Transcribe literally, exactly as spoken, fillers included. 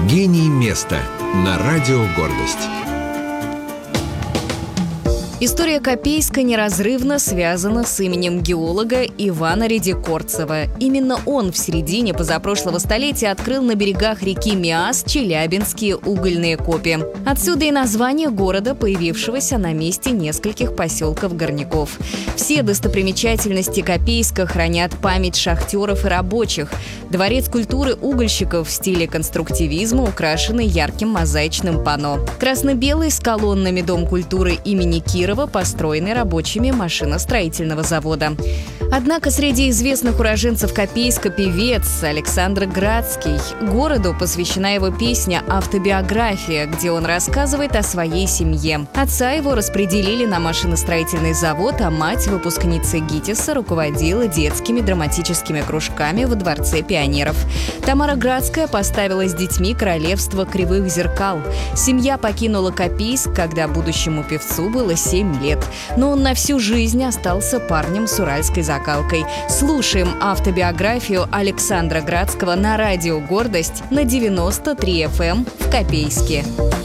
Гений места на радио «Гордость». История Копейска неразрывно связана с именем геолога Ивана Редикорцева. Именно он в середине позапрошлого столетия открыл на берегах реки Миас челябинские угольные копи. Отсюда и название города, появившегося на месте нескольких поселков-горняков. Все достопримечательности Копейска хранят память шахтеров и рабочих. Дворец культуры угольщиков в стиле конструктивизма, украшенный ярким мозаичным панно. Красно-белый с колоннами дом культуры имени Кирова, построенный рабочими машиностроительного завода. Однако среди известных уроженцев Копейска певец Александр Градский. Городу посвящена его песня «Автобиография», где он рассказывает о своей семье. Отца его распределили на машиностроительный завод, а мать, выпускница ГИТИСа, руководила детскими драматическими кружками во Дворце пионеров. Тамара Градская поставила с детьми королевство кривых зеркал. Семья покинула Копейск, когда будущему певцу было семь лет. Но он на всю жизнь остался парнем с уральской закалкой. Слушаем автобиографию Александра Градского на радио «Гордость» на девяносто три эф эм в Копейске.